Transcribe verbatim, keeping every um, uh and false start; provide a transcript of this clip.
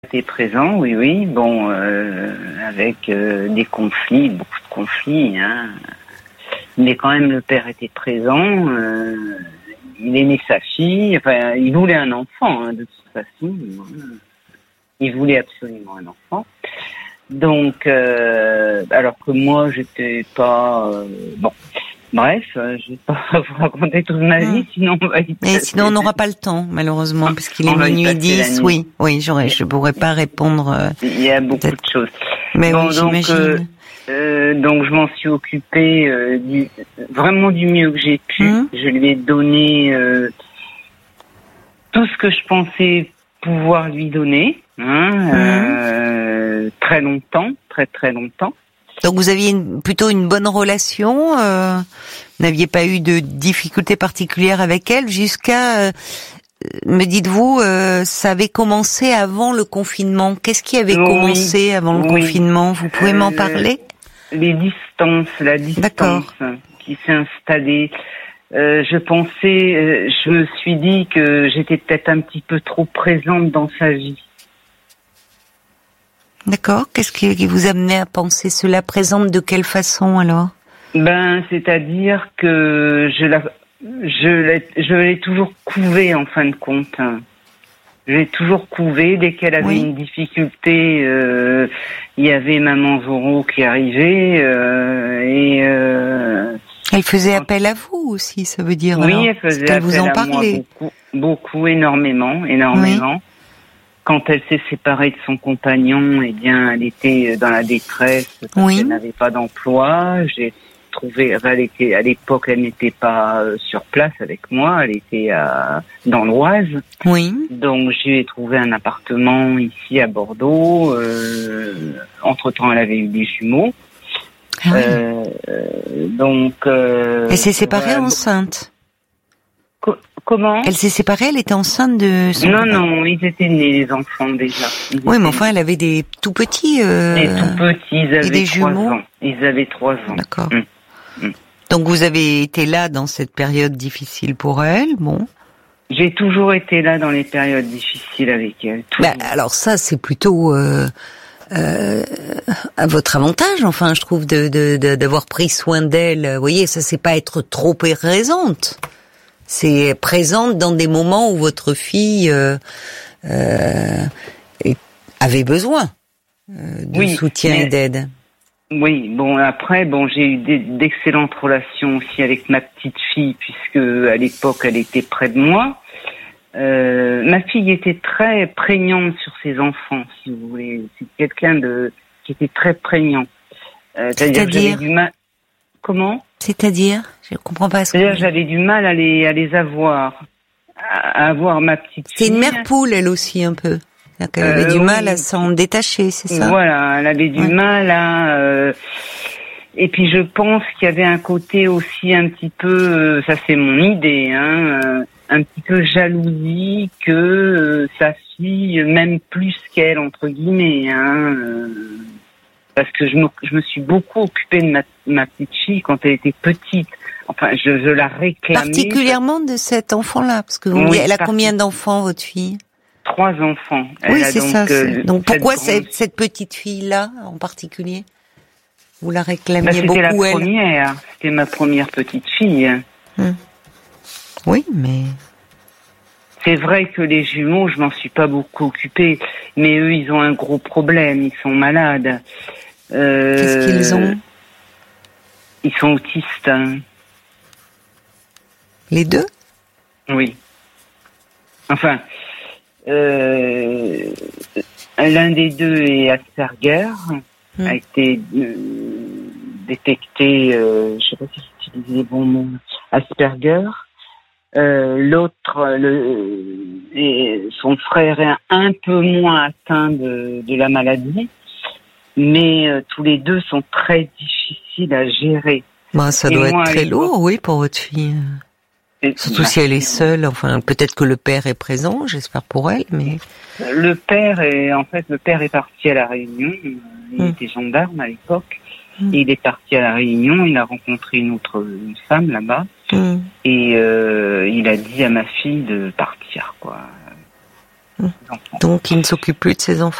était présent, oui, oui. Bon, euh, avec euh, des conflits, beaucoup de conflits, hein. Mais quand même, le père était présent. Euh, il aimait sa fille. Enfin, il voulait un enfant, hein, de toute façon. Il voulait absolument un enfant. Donc, euh, alors que moi, j'étais pas... Euh, bon, bref, euh, je vais pas vous raconter toute ma vie, mmh. sinon on va y passer. Et sinon, on n'aura pas le temps, malheureusement, parce qu'il est minuit dix. Oui, oui, j'aurais, je pourrais pas répondre. Euh, Il y a beaucoup peut-être. de choses. Mais bon, oui, donc, j'imagine. Euh, euh, donc, je m'en suis occupée euh, du, vraiment du mieux que j'ai pu. Mmh. Je lui ai donné euh, tout ce que je pensais pouvoir lui donner, hein, mmh. euh, très longtemps, très très longtemps. Donc vous aviez une, plutôt une bonne relation, euh, vous n'aviez pas eu de difficultés particulières avec elle jusqu'à, euh, me dites-vous, euh, ça avait commencé avant le confinement. Qu'est-ce qui avait oui, commencé avant le oui. confinement? Vous pouvez euh, m'en parler? Les distances, la distance qui s'est installée. Euh, je pensais, euh, je me suis dit que j'étais peut-être un petit peu trop présente dans sa vie. D'accord. Qu'est-ce qui vous amenait à penser cela? Présente de quelle façon alors? Ben, c'est-à-dire que je la, je l'ai, je l'ai toujours couvée en fin de compte. Je l'ai toujours couvée dès qu'elle avait oui. une difficulté. Euh, il y avait maman Zoro qui arrivait euh, et. Euh, Elle faisait appel à vous aussi, ça veut dire. Oui, alors, elle faisait qu'elle appel vous en à parlait. moi beaucoup, beaucoup, énormément, énormément. Oui. Quand elle s'est séparée de son compagnon, eh bien, elle était dans la détresse parce oui. qu'elle n'avait pas d'emploi. J'ai trouvé, elle était, à l'époque, elle n'était pas sur place avec moi, elle était à, dans l'Oise. Oui. Donc, j'ai trouvé un appartement ici à Bordeaux. Euh, entre-temps, elle avait eu des jumeaux. Ah oui. euh, donc. Euh, elle s'est séparée voilà. enceinte. Co- Comment? Elle s'est séparée, elle était enceinte de son Non, papa. non, ils étaient nés, les enfants, déjà. Ils oui, mais enfin, elle avait des tout petits... Euh... Des tout petits, ils avaient des trois jumeaux. ans. Ils avaient trois ans. D'accord. Mmh. Mmh. Donc, vous avez été là dans cette période difficile pour elle, bon. J'ai toujours été là dans les périodes difficiles avec elle. Bah, alors ça, c'est plutôt... Euh... Euh, à votre avantage, enfin, je trouve, de, de, de d'avoir pris soin d'elle. Vous voyez, ça, c'est pas être trop présente. C'est présente dans des moments où votre fille euh, euh, avait besoin euh, de oui, soutien mais, et d'aide. Oui, bon, après, bon, j'ai eu des, d'excellentes relations aussi avec ma petite fille, puisque à l'époque, elle était près de moi. Euh, ma fille était très prégnante sur ses enfants, si vous voulez. C'est quelqu'un de qui était très prégnant. Euh, c'est-à-dire, c'est-à-dire j'avais du mal. Comment? C'est-à-dire, je comprends pas ce que. C'est-à-dire, j'avais du mal à les à les avoir, à, à avoir ma petite fille. C'est une mère poule, elle aussi un peu. C'est-à-dire qu'elle avait euh, du oui. mal à s'en détacher, c'est ça? Voilà, elle avait du ouais. mal à. Euh, Et puis je pense qu'il y avait un côté aussi un petit peu, euh, ça c'est mon idée, hein, euh, un petit peu jalousie que euh, sa fille, même plus qu'elle entre guillemets, hein, euh, parce que je me, je me suis beaucoup occupée de ma, ma petite fille quand elle était petite. Enfin, je, je la réclamais. Particulièrement de cet enfant-là, parce que vous, oui, elle a combien d'enfants votre fille? Trois enfants. Elle oui, a c'est donc, ça. C'est... Euh, donc pourquoi cette, cette, cette petite fille-là en particulier? Vous la réclamiez bah, c'était beaucoup, la elle. première. C'était ma première petite fille. Hum. Oui, mais... C'est vrai que les jumeaux, je m'en suis pas beaucoup occupée, mais eux, ils ont un gros problème. Ils sont malades. Euh, Qu'est-ce qu'ils ont? Ils sont autistes. Hein. Les deux? Oui. Enfin, euh, l'un des deux est Asperger. Mmh. A été euh, détecté, euh, je sais pas si j'utilise les bons mots, Asperger. Euh, l'autre, le, et son frère est un peu moins atteint de, de la maladie, mais euh, tous les deux sont très difficiles à gérer. Bah, ça et doit moi, être très lourd, oui, pour votre fille. Et surtout si elle est seule, enfin, peut-être que le père est présent, j'espère pour elle, mais... Le père est, en fait, le père est parti à La Réunion, il mmh. était gendarme à l'époque, mmh. et il est parti à La Réunion, il a rencontré une autre une femme là-bas, mmh. et euh, il a dit à ma fille de partir, quoi. ses enfants. Donc il ne s'occupe plus de ses enfants.